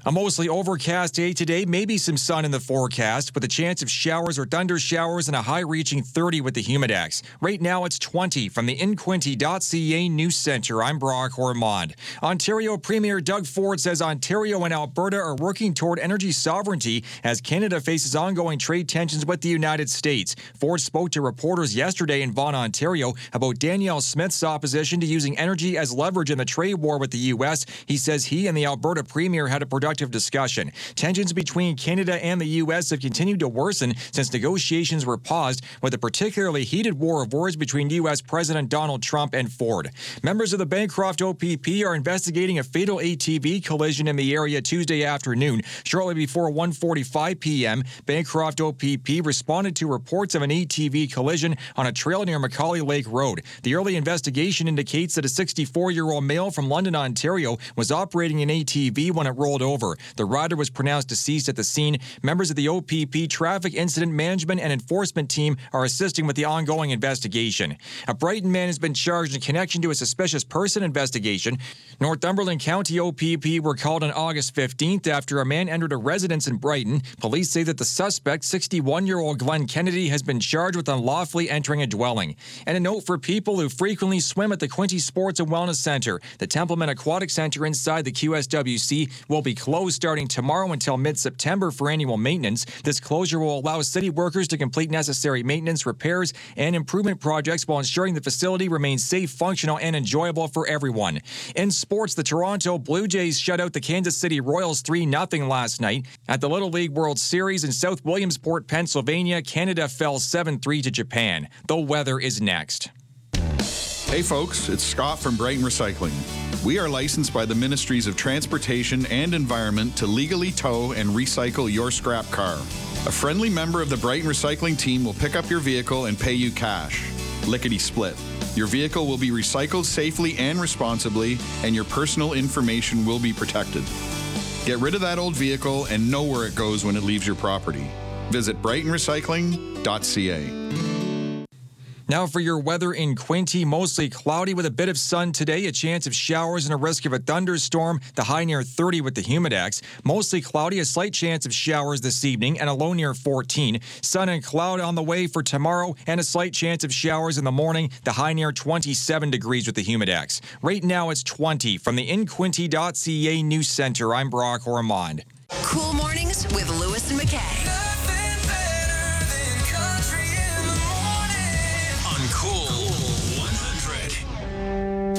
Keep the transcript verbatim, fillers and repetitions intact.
A mostly overcast day today, maybe some sun in the forecast, with a chance of showers or thunder showers and a high reaching thirty with the humidex. Right now it's twenty. From the in quinte dot c a News Centre, I'm Brock Ormond. Ontario Premier Doug Ford says Ontario and Alberta are working toward energy sovereignty as Canada faces ongoing trade tensions with the United States. Ford spoke to reporters yesterday in Vaughan, Ontario about Danielle Smith's opposition to using energy as leverage in the trade war with the U S. He says he and the Alberta Premier had a productive discussion. Tensions between Canada and the U S have continued to worsen since negotiations were paused, with a particularly heated war of words between U S President Donald Trump and Ford. Members of the Bancroft O P P are investigating a fatal A T V collision in the area Tuesday afternoon. Shortly before one forty-five p.m., Bancroft O P P responded to reports of an A T V collision on a trail near Macaulay Lake Road. The early investigation indicates that a sixty-four-year-old male from London, Ontario, was operating an A T V when it rolled over. The rider was pronounced deceased at the scene. Members of the O P P Traffic Incident Management and Enforcement Team are assisting with the ongoing investigation. A Brighton man has been charged in connection to a suspicious person investigation. Northumberland County O P P were called on August fifteenth after a man entered a residence in Brighton. Police say that the suspect, sixty-one-year-old Glenn Kennedy, has been charged with unlawfully entering a dwelling. And a note for people who frequently swim at the Quinte Sports and Wellness Centre. The Templeman Aquatic Centre inside the Q S W C will be closed starting tomorrow until mid-September for annual maintenance. This closure will allow city workers to complete necessary maintenance, repairs, and improvement projects while ensuring the facility remains safe, functional, and enjoyable for everyone. In sports, the Toronto Blue Jays shut out the Kansas City Royals three nothing last night. At the Little League World Series in South Williamsport, Pennsylvania, Canada fell seven three to Japan. The weather is next. Hey folks, it's Scott from Brighton Recycling. We are licensed by the Ministries of Transportation and Environment to legally tow and recycle your scrap car. A friendly member of the Brighton Recycling team will pick up your vehicle and pay you cash. Lickety split. Your vehicle will be recycled safely and responsibly, and your personal information will be protected. Get rid of that old vehicle and know where it goes when it leaves your property. Visit brighton recycling dot c a. Now for your weather in Quinte, mostly cloudy with a bit of sun today, a chance of showers and a risk of a thunderstorm, the high near thirty with the humidex. Mostly cloudy, a slight chance of showers this evening, and a low near fourteen. Sun and cloud on the way for tomorrow, and a slight chance of showers in the morning, the high near twenty-seven degrees with the humidex. Right now it's twenty. From the in quinte dot c a News Centre, I'm Brock Ormond. Cool mornings with Lewis and McKay.